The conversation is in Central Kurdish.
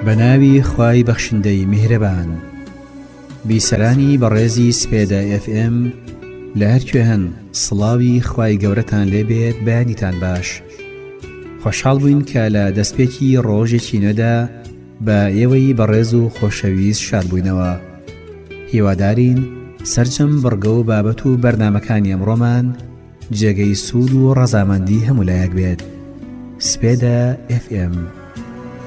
بەناوی خوای بەخشندەی میهرەبان. بیسەرانی بەڕێزی سپێدە FM لە هەرکوێ هەن، سڵاوی خوای گەورەتان لێبێت. بەیانیتان باش. خۆشحاڵ بووین کە لە دەستپێکی ڕۆژێکی نوێدا بە ئێوەی بەڕێز و خۆشەویست شاد بووینەوە. هیوادارین سەرجەم بڕگە و بابەت و بەرنامەکانی ئەمڕۆمان جێگەی سوود و ڕەزامەندی هەموو لایەک بێت. سپێدە FM.